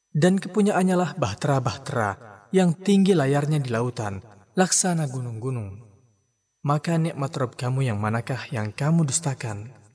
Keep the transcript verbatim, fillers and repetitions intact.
Dan kepunyaannya lah bahtera-bahtera yang tinggi layarnya di lautan, laksana gunung-gunung. Maka nikmat Rabb kamu yang manakah yang kamu dustakan?